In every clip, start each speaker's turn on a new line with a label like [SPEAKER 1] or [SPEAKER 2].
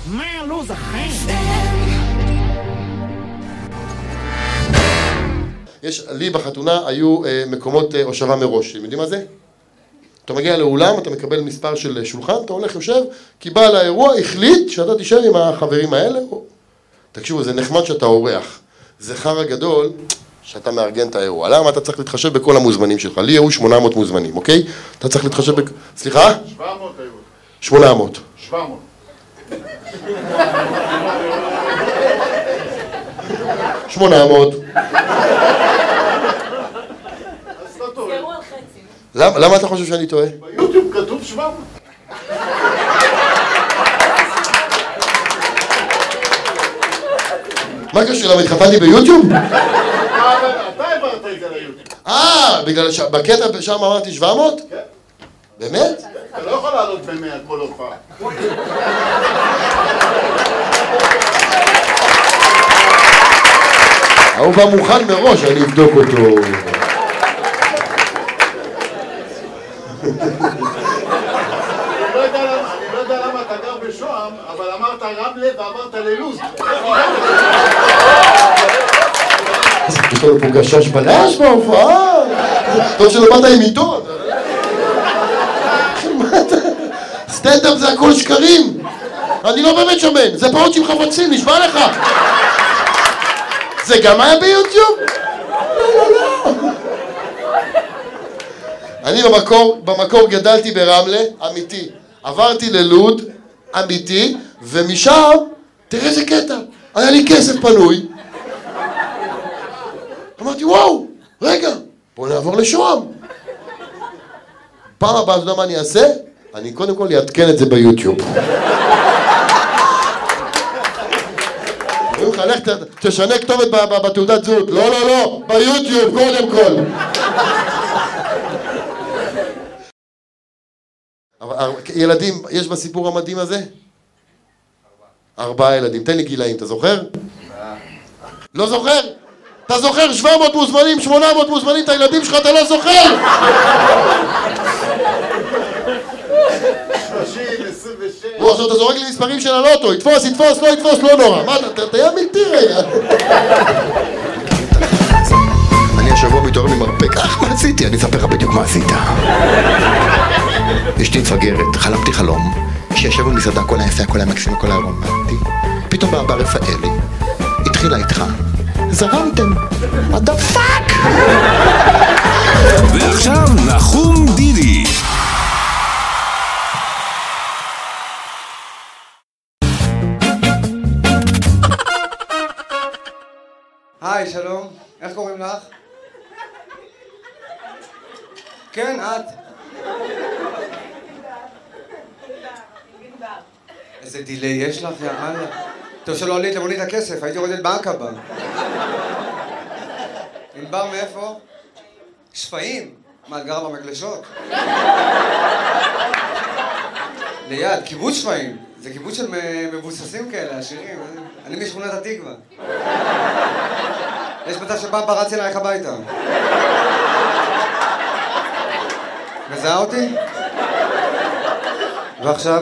[SPEAKER 1] מה הלו"ז אחי?
[SPEAKER 2] לי בחתונה היו מקומות הושבה מראש, אתם יודעים מה זה? אתה מגיע לאולם, אתה מקבל מספר של שולחן, אתה הולך יושב, כי בעל האירוע החליט שאתה תישאר עם החברים האלה. תקשיבו, זה נחמד שאתה אורח. זה חרא גדול שאתה מארגן את האירוע. למה? אתה צריך להתחשב בכל המוזמנים שלך. לי היו 800 מוזמנים, אוקיי? אתה צריך להתחשב סליחה?
[SPEAKER 3] 700 היו.
[SPEAKER 2] 800.
[SPEAKER 3] 700.
[SPEAKER 2] 800. למה אתה חושב שאני טועה?
[SPEAKER 3] ביוטיוב כתוב 700.
[SPEAKER 2] מה קשור? למה התחתנתי ביוטיוב?
[SPEAKER 3] אתה העברת את זה ליוטיוב.
[SPEAKER 2] בגלל שבקטע שם אמרתי 700?
[SPEAKER 3] כן.
[SPEAKER 2] באמת?
[SPEAKER 3] אתה לא יכול לעלות ב-100 כל הופעה.
[SPEAKER 2] הוא בא מוכן מראש, אני אבדוק אותו.
[SPEAKER 3] אני לא יודע למה אתה גר בשוהם, אבל אמרת רמלה ועברת ללוז.
[SPEAKER 2] יש לנו פה גשש בלש בהופעה. טוב שלא באת עם עיתון. סטנדאפ זה הכל שקרים. אני לא באמת שמן, זה פעות עם חבצים, נשבע לך. זה גם היה ביוטיוב? לא. אני במקור גדלתי ברמלה, אמיתי. עברתי ללוד, אמיתי, ומשם, תראה איזה קטע, היה לי כסף פנוי. אמרתי, וואו, רגע, בוא נעבור לשוהם. פעם הבאה, אתה יודע מה אני אעשה? אני קודם כל אעדכן את זה ביוטיוב. אומרים לך, לך תשנה כתובת בתעודת זהות. לא, ביוטיוב קודם כל. ילדים, יש בסיפור המדהים הזה? 4 ילדים. תן לי גילאים, אתה זוכר? לא זוכר? אתה זוכר 700 מוזמנים, 800 מוזמנים, את הילדים שלך אתה לא זוכר?
[SPEAKER 3] 30, 26.
[SPEAKER 2] עכשיו אתה זורק לי מספרים של הלוטו, יתפוס, לא יתפוס, לא נורא. מה, אתה היה מלטי רגע.
[SPEAKER 4] אני השבוע מתעורר ממרפק, מה עשיתי? אני אספר לך בדיוק מה עשית. אשתי מפגרת, חלמתי חלום, שישב במסעדה, הכל היה יפה, הכל היה מקסים, הכל היה רומנטי. פתאום בא רפאלי, התחילה איתך, זרמתם, what the fuck?
[SPEAKER 5] ועכשיו נחום דידי.
[SPEAKER 6] היי, שלום, איך קוראים לך? כן, את. איזה דילי יש לך, יאללה. טוב שלא עלית למונית הכסף, הייתי יורדת בעקבה. ענבר מאיפה? שפיים? מה, את גרה במגלשות? ליד, קיבוץ שפיים. זה קיבוץ של מבוססים כאלה, עשירים. אני משכונת התקווה. יש מצב שפעם פרץ אלייך הביתה. מזהה אותי? ועכשיו?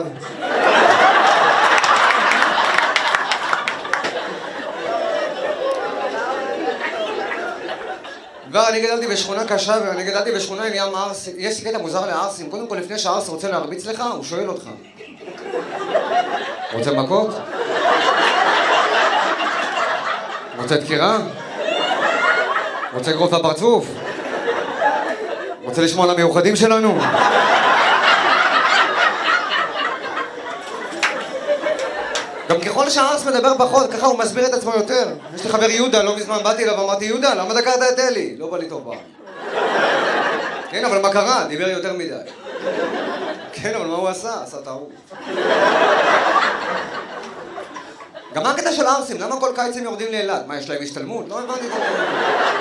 [SPEAKER 6] כבר אני גדלתי בשכונה קשה, ואני גדלתי בשכונה עם ים ערסים. יש קטע מוזר לערסים. קודם כל, לפני שהערס רוצה להרביץ לך, הוא שואל אותך. רוצה מכות? רוצה דקירה? רוצה לגרוף לפרצוף? רוצה לשמוע על המיוחדים שלנו? גם ככל שהערס מדבר פחות, ככה הוא מסביר את עצמו יותר. יש לי חבר יהודה, לא מזמן באתי אליו ואמרתי, יהודה, למה דקרת את אלי? לא בא לי טוב פעם. כן, אבל מה קרה? דיבר יותר מדי. כן, אבל מה הוא עשה? עשה טעות. גם מה הקטע של הערסים? למה כל קיץ הם יורדים לאילת? מה, יש להם השתלמות? לא הבנתי את זה.